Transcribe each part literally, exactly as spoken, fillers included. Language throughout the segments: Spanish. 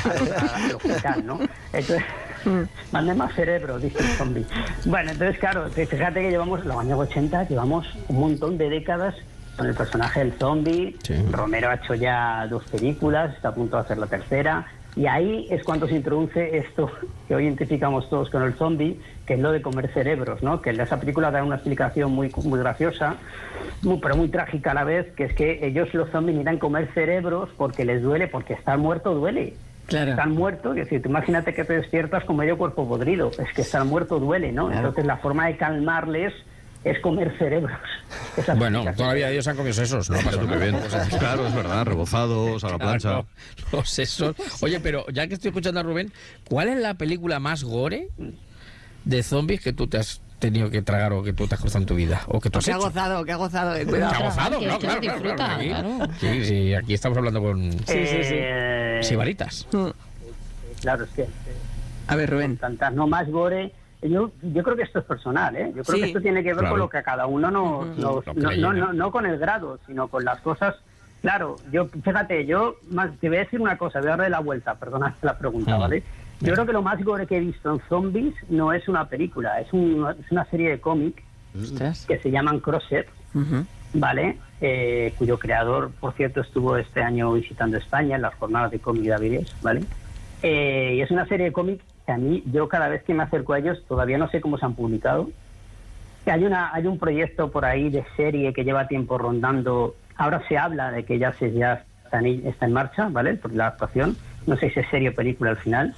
al hospital, ¿no? Entonces, mande más cerebro, dice el zombie. Bueno, entonces, claro, fíjate que llevamos, los años ochenta, llevamos un montón de décadas con el personaje del zombie. Sí. Romero ha hecho ya dos películas, está a punto de hacer la tercera. Y ahí es cuando se introduce esto que hoy identificamos todos con el zombie, que es lo de comer cerebros, ¿no? Que en esa película da una explicación muy, muy graciosa, muy, pero muy trágica a la vez, que es que ellos, los zombies, necesitan comer cerebros porque les duele, porque estar muerto duele. Claro. Están muertos, es decir, tú imagínate que te despiertas con medio cuerpo podrido, es que estar muerto duele, ¿no? Claro. Entonces la forma de calmarles es comer cerebros. Bueno, todavía ellos han comido sesos, ¿no? Pasa muy bien. O sea, claro, es verdad, rebozados a la plancha. Claro, los sesos. Oye, pero ya que estoy escuchando a Rubén, ¿cuál es la película más gore de zombies que tú te has tenido que tragar o que tú te has cruzado en tu vida? O que tú o has que ha hecho? gozado, que ha gozado. Eh, cuidado. ¿Que ha gozado? Que No, es que claro, lo disfruta, claro, aquí, claro. Sí, sí, aquí estamos hablando con... Sí, sí, sí. Eh, Sibaritas. Eh, claro, es que... Eh, a ver, Rubén. Tantas, no más gore... Yo, yo creo que esto es personal, ¿eh? Yo creo sí, que esto tiene que ver claro. con lo que a cada uno nos... Uh-huh. nos no, no, no, no, no con el grado, sino con las cosas... Claro, yo, fíjate, yo más, te voy a decir una cosa, voy a darle la vuelta, perdona la pregunta, uh-huh. ¿vale? Yo creo que lo más gore que he visto en zombies no es una película, es, un, es una serie de cómics que se llaman Crossed, uh-huh. ¿vale? Eh, cuyo creador, por cierto, estuvo este año visitando España en las jornadas de cómic de Avilés, ¿vale? Eh, y es una serie de cómics que a mí, yo cada vez que me acerco a ellos, todavía no sé cómo se han publicado. Que hay una hay un proyecto por ahí de serie que lleva tiempo rondando. Ahora se habla de que ya se ya está en, está en marcha, ¿vale? Por la actuación. No sé si es serie o película al final.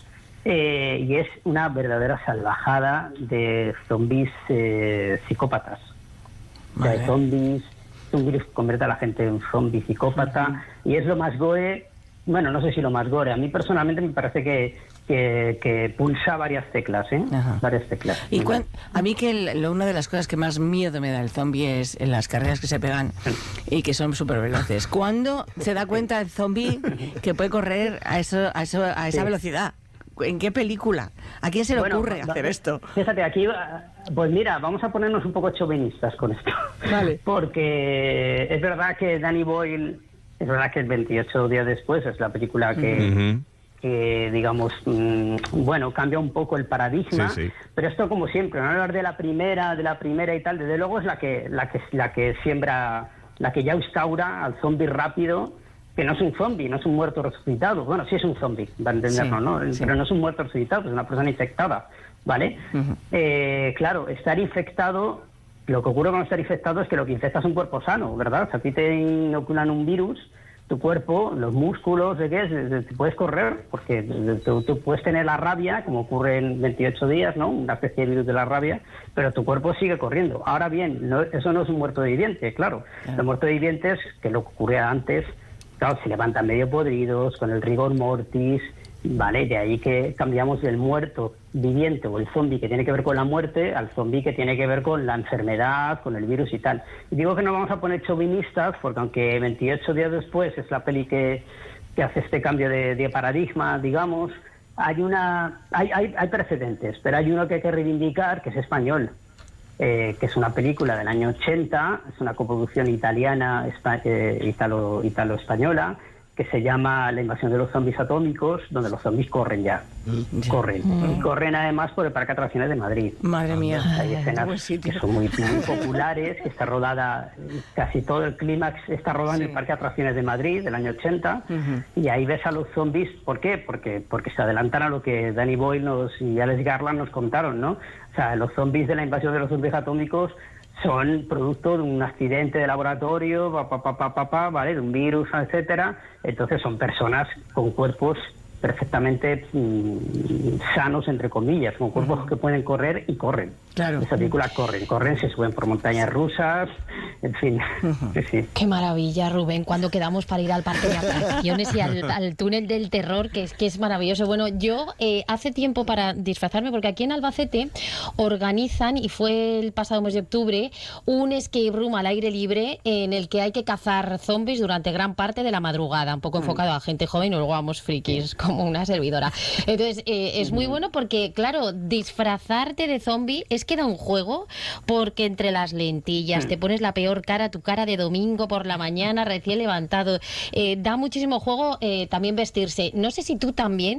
Eh, y es una verdadera salvajada de zombies eh, psicópatas. Vale. O sea, de zombies, un virus convierte a la gente en zombie psicópata. Uh-huh. Y es lo más gore. Bueno, no sé si lo más gore. A mí personalmente me parece que, que, que pulsa varias teclas, ¿eh? Ajá. Varias teclas. Y cuan, a mí que el, lo, una de las cosas que más miedo me da el zombie es en las carreras que se pegan y que son súper veloces. ¿Cuándo se da cuenta el zombie que puede correr a, eso, a, eso, a esa sí. velocidad? ¿En qué película? ¿A quién se le bueno, ocurre va, hacer esto? Fíjate, aquí, pues mira, vamos a ponernos un poco chauvinistas con esto. Vale. Porque es verdad que Danny Boyle... Es verdad que el veintiocho días después es la película que, uh-huh. que digamos, mmm, bueno, cambia un poco el paradigma, sí, sí. Pero esto como siempre, no hablar de la primera, de la primera y tal, desde luego es la que, la que, la que siembra, la que ya instaura al zombie rápido, que no es un zombie, no es un muerto resucitado, bueno, sí es un zombie, para entendernos, sí, ¿no? Sí. Pero no es un muerto resucitado, es una persona infectada, ¿vale? Uh-huh. Eh, claro, estar infectado... Lo que ocurre con estar infectado es que lo que infecta es un cuerpo sano, ¿verdad? O sea, a ti te inoculan un virus, tu cuerpo, los músculos, ¿de qué es? Te puedes correr, porque tú, tú puedes tener la rabia, como ocurre en veintiocho días, ¿no? Una especie de virus de la rabia, pero tu cuerpo sigue corriendo. Ahora bien, no, eso no es un muerto viviente, claro. claro. Los muertos vivientes, que lo que ocurría antes, claro, se levantan medio podridos, con el rigor mortis... Vale, de ahí que cambiamos del muerto viviente o el zombie que tiene que ver con la muerte al zombie que tiene que ver con la enfermedad, con el virus y tal. Y digo que no vamos a poner chauvinistas porque aunque veintiocho días después es la peli que, que hace este cambio de, de paradigma, digamos, hay una hay, hay, hay precedentes, pero hay uno que hay que reivindicar que es español, eh, que es una película del año ochenta, es una coproducción italiana, espa, eh, italo, italo-española, que se llama La invasión de los zombies atómicos, donde los zombies corren ya, mm. corren. Mm. Y corren además por el Parque de Atracciones de Madrid. Madre mía. Hay escenas que son muy, muy populares, que está rodada, casi todo el clímax está rodado sí. en el Parque de Atracciones de Madrid, del año ochenta, uh-huh. y ahí ves a los zombies, ¿por qué? Porque, porque se adelantan a lo que Danny Boyle nos, y Alex Garland nos contaron, ¿no? O sea, los zombies de La invasión de los zombies atómicos son producto de un accidente de laboratorio, pa, pa, pa, pa, pa, pa, ¿vale? De un virus, etcétera. Entonces son personas con cuerpos perfectamente mmm, sanos, entre comillas, con cuerpos uh-huh. que pueden correr y corren. Claro. Esa película corren, corren, se suben por montañas rusas, en fin. Uh-huh. Sí, sí. Qué maravilla, Rubén, cuando quedamos para ir al parque de atracciones y al, al túnel del terror, que es que es maravilloso. Bueno, yo eh, hace tiempo para disfrazarme, porque aquí en Albacete organizan, y fue el pasado mes de octubre, un escape room al aire libre en el que hay que cazar zombies durante gran parte de la madrugada, un poco uh-huh. enfocado a gente joven y luego vamos frikis, como una servidora. Entonces, eh, es muy bueno porque, claro, disfrazarte de zombie es que da un juego, porque entre las lentillas te pones la peor cara, tu cara de domingo por la mañana, recién levantado. Eh, da muchísimo juego eh, también vestirse. No sé si tú también